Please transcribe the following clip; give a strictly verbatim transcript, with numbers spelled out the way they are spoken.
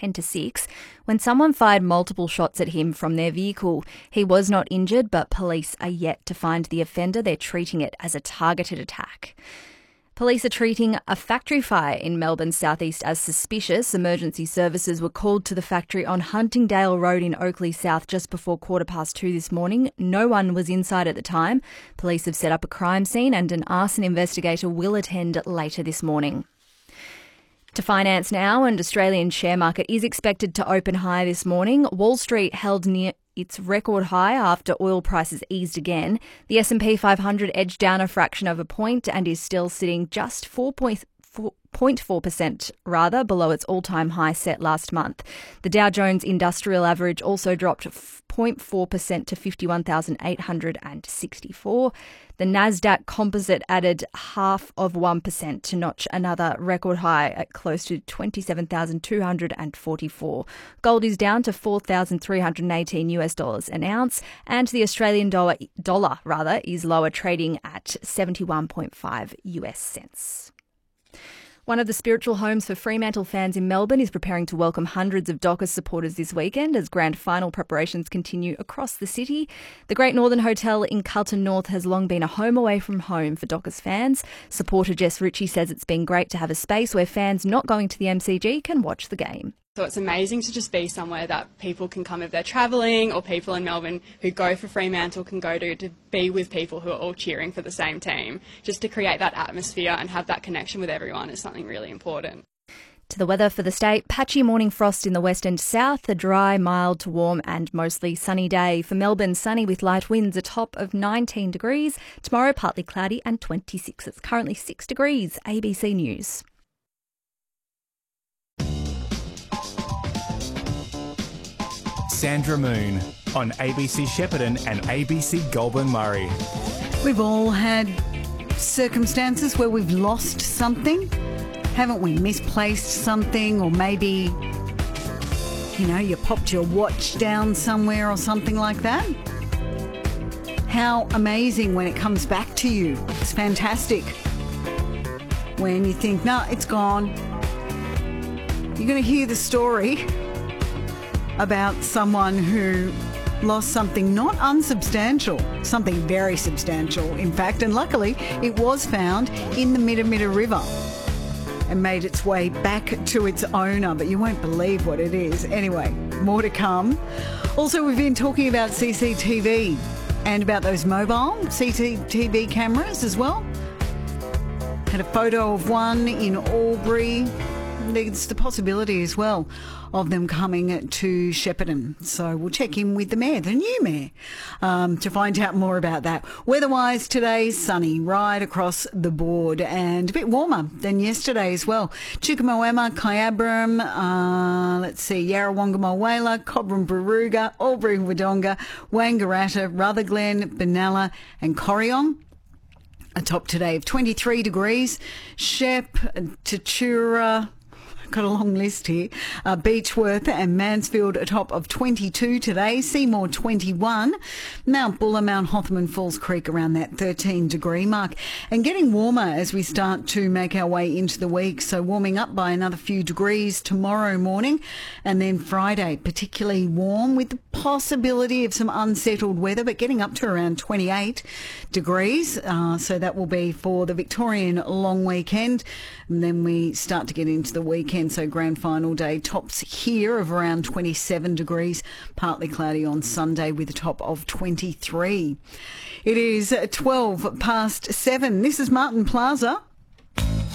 ten to six when someone fired multiple shots at him from their vehicle. He was not injured, but police are yet to find the offender. They're treating it as a targeted attack. Police are treating a factory fire in Melbourne's southeast as suspicious. Emergency services were called to the factory on Huntingdale Road in Oakley South just before quarter past two this morning. No one was inside at the time. Police have set up a crime scene and an arson investigator will attend later this morning. To finance now, and Australian share market is expected to open higher this morning. Wall Street held near its record high after oil prices eased again. The S and P five hundred edged down a fraction of a point and is still sitting just four point four percent rather below its all-time high set last month. The Dow Jones Industrial Average also dropped zero point four percent to fifty-one thousand eight hundred sixty-four. The Nasdaq Composite added half of one percent to notch another record high at close to twenty-seven thousand two hundred forty-four. Gold is down to four thousand three hundred eighteen US dollars an ounce, and the Australian dollar, dollar rather, is lower, trading at seventy-one point five US cents. One of the spiritual homes for Fremantle fans in Melbourne is preparing to welcome hundreds of Dockers supporters this weekend as grand final preparations continue across the city. The Great Northern Hotel in Carlton North has long been a home away from home for Dockers fans. Supporter Jess Ritchie says it's been great to have a space where fans not going to the M C G can watch the game. So it's amazing to just be somewhere that people can come if they're travelling, or people in Melbourne who go for Fremantle can go to, to be with people who are all cheering for the same team. Just to create that atmosphere and have that connection with everyone is something really important. To the weather for the state, patchy morning frost in the west and south, a dry, mild to warm and mostly sunny day. For Melbourne, sunny with light winds, a top of nineteen degrees. Tomorrow, partly cloudy and twenty-six. It's currently six degrees. A B C News. Sandra Moon on A B C Shepparton and A B C Goulburn Murray. We've all had circumstances where we've lost something, haven't we? Misplaced something, or maybe, you know, you popped your watch down somewhere or something like that. How amazing when it comes back to you. It's fantastic. When you think, no, it's gone. You're going to hear the story about someone who lost something not unsubstantial, something very substantial, in fact, and luckily it was found in the Midamidda River and made its way back to its owner, but you won't believe what it is. Anyway, more to come. Also, we've been talking about C C T V and about those mobile C C T V cameras as well. Had a photo of one in Albury. There's the possibility as well of them coming to Shepparton. So we'll check in with the mayor, the new mayor, um, to find out more about that. Weather-wise today, sunny right across the board and a bit warmer than yesterday as well. Chukamoema, Kyabram, uh, let's see, Yarrawonga, Mulwala, Cobram, Baruga, Albury, Wodonga, Wangaratta, Rutherglen, Benalla and Corryong. A top today of twenty-three degrees. Shep, Tatura, got a long list here. Uh, Beechworth and Mansfield a top of twenty-two today. Seymour twenty-one. Mount Buller, Mount Hotham and Falls Creek around that thirteen degree mark. And getting warmer as we start to make our way into the week. So warming up by another few degrees tomorrow morning. And then Friday, particularly warm with the possibility of some unsettled weather, but getting up to around twenty-eight degrees. Uh, so that will be for the Victorian long weekend. And then we start to get into the weekend. So grand final day tops here of around twenty-seven degrees, partly cloudy on Sunday with a top of twenty-three. It is twelve past seven. This is Martin Plaza